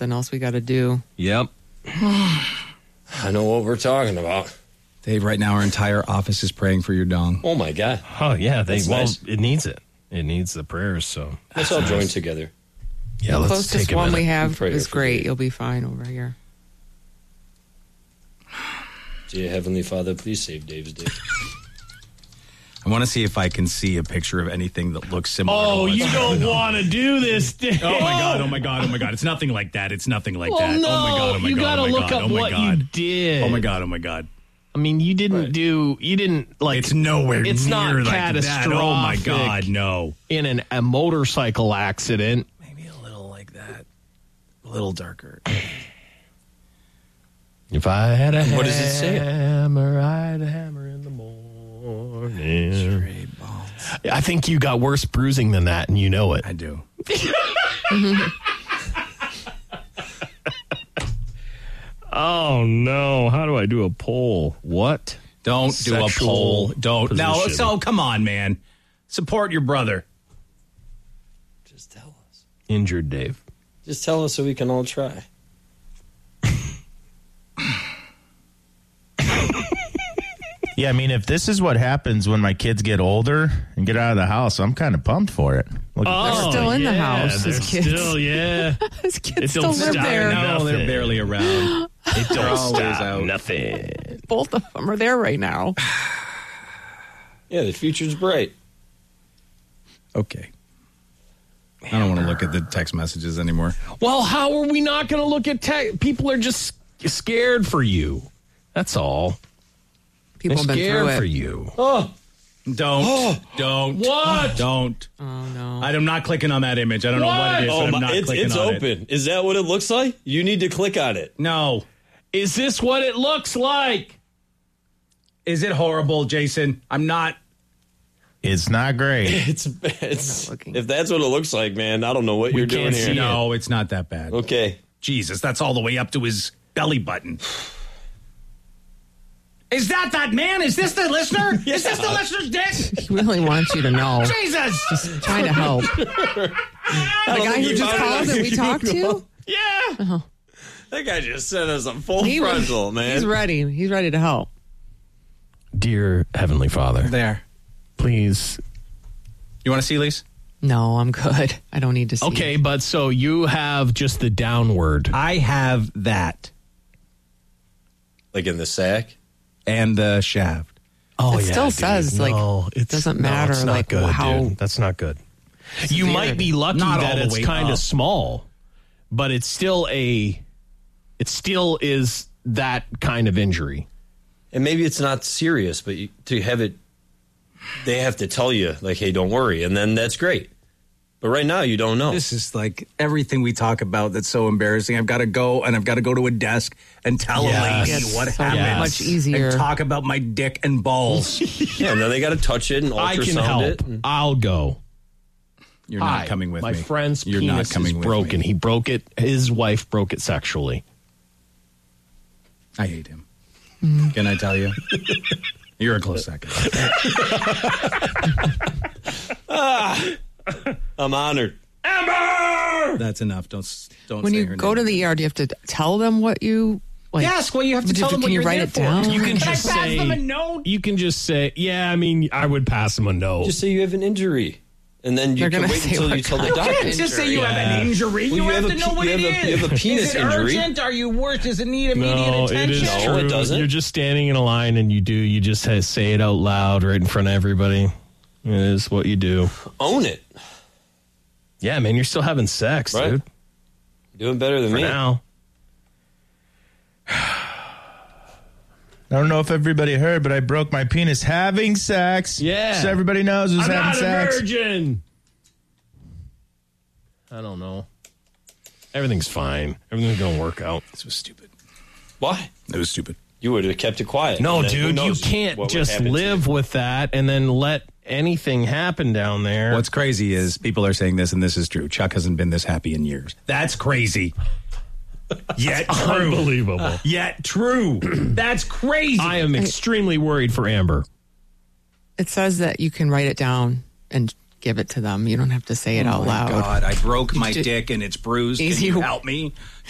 something else we got to do. Yep. I know what we're talking about. Dave, right now our entire office is praying for your dong. Oh, my God. Oh, yeah. Nice. It needs it. It needs the prayers, so. Let's all join together. Yeah, The let's closest take a one minute. we have Pray is for great. Dave. You'll be fine over here. Dear Heavenly Father, please save Dave's day. I want to see if I can see a picture of anything that looks similar. Oh, to you what's don't going on. want to do this, Dave. Oh my god! Oh my god! Oh my god! It's nothing like that. It's nothing like Well, that. no, oh my god! Oh my you god! gotta oh my look god, up oh my what god. you did. Oh my god! Oh my god! I mean, you didn't like. It's nowhere It's near not like catastrophic. that. Oh my god! No. In a motorcycle accident. Maybe a little like that. A little darker. If I had a What does it say? hammer, I'd hammer in the morning. Straight balls. I think you got worse bruising than that, and you know it. I do. Oh, no. How do I do a poll? What? Don't do a Sexual poll. Don't. No. position. So come on, man. Support your brother. Just tell us. Injured Dave. Just tell us so we can all try. Yeah, I mean, if this is what happens when my kids get older and get out of the house, I'm kind of pumped for it. Look at They're still in the house, They're his kids. Still, yeah. His It kids don't still live stop there. now. No, they're Nothing. barely around. It don't always stop out. nothing. Both of them are there right now. Yeah, the future's bright. Okay. I don't want to look at the text messages anymore. Well, how are we not going to look at tech? People are just scared for you. That's all. People have They're been scared through for it. you. Oh, Don't. What? Don't. Oh, no. I'm not clicking on that image. I don't know what it is, oh but I'm my, not clicking it's on open. it. Is that what it looks like? You need to click on it. No. Is this what it looks like? Is it horrible, Jason? I'm not. It's not great. It's looking. if that's what it looks like, man, I don't know what you're doing can't here. see No, it's not that bad. Okay. Jesus, that's all the way up to his belly button. Is that man? Is this the listener? Is this the listener's dick? He really wants you to know. Jesus! Just trying to help. The guy who just called that we talked to? Yeah. That guy just sent us a full He was- frontal, man. He's ready. He's ready to help. Dear Heavenly Father, There. please. You want to see, Lise? No, I'm good. I don't need to see. Okay, but so you have just the downward. I have that. Like in the sack? And the shaft. Oh, It still dude. says, like, it doesn't matter, It's not like, good, how dude. That's not good. You severe might it be is. lucky Not that all the it's way kind up. of small, but it's still it still is that kind of injury. And maybe it's not serious, but to have it, they have to tell you, like, hey, don't worry. And then that's great. But right now, you don't know. This is like everything we talk about that's so embarrassing. I've got to go to a desk and tell Yes. a lady It's what so happened. much easier. And talk about my dick and balls. Yeah, and then they got to touch it and I can ultrasound help. it. I'll go. You're Hi, not coming with my me. friend's You're penis not coming is with broken. me. He broke it. His wife broke it sexually. I hate him. Can I tell you? You're a close second. I'm honored. That's enough. Don't When say you her go name. to the ER, do you have to tell them what you like? Yes, well, you have to tell them Can what you you're write there it for. down? You can Can I just pass say. them a note? You can just say, yeah. I mean, I would pass him a no. Just say you have an injury. And then you They're can gonna wait say until what you tell the kind of doctor. injury. Just say you have an injury. Well, you have a to know pe- what you it have a- is. you have a penis is it injury. urgent? Are you worse? Does it need immediate No, it attention? is No, true. it doesn't. You're just standing in a line and you just say it out loud right in front of everybody. It is what you do. Own it. Yeah, man, you're still having sex, Right. dude. Doing better than For me. now. I don't know if everybody heard, but I broke my penis having sex. Yeah. So everybody knows who's I'm having not sex. a virgin. I don't know. Everything's fine. Everything's going to work out. This was stupid. Why? It was stupid. You would have kept it quiet. No, And then who dude, you knows can't what would just happen to live you. with that and then let anything happen down there. What's crazy is people are saying this, and this is true. Chuck hasn't been this happy in years. That's crazy. Yet true. unbelievable? Yet true. That's crazy. I am extremely worried for Amber. It says that you can write it down and give it to them. You don't have to say it out loud. God, I broke my Just- dick and it's bruised. Can Easy- you help me?